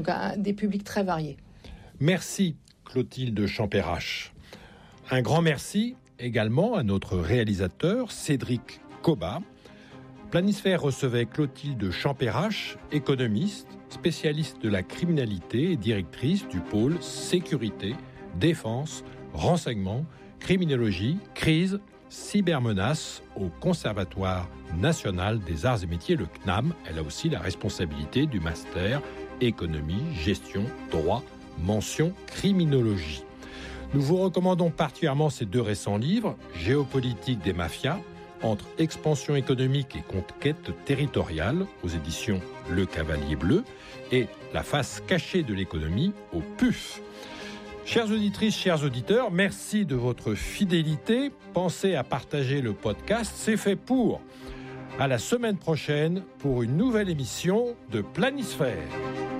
donc des publics très variés. Merci Clotilde Champérache. Un grand merci également à notre réalisateur Cédric Cobat. Planisphère recevait Clotilde Champérache, économiste, spécialiste de la criminalité et directrice du pôle sécurité, défense, renseignement, criminologie, crise, cybermenaces au Conservatoire national des arts et métiers, le CNAM. Elle a aussi la responsabilité du master économie, gestion, droit, mention criminologie. Nous vous recommandons particulièrement ces 2 récents livres, Géopolitique des mafias, entre expansion économique et conquête territoriale, aux éditions Le Cavalier Bleu, et La face cachée de l'économie, au PUF. Chères auditrices, chers auditeurs, merci de votre fidélité. Pensez à partager le podcast, c'est fait pour. À la semaine prochaine pour une nouvelle émission de Planisphère.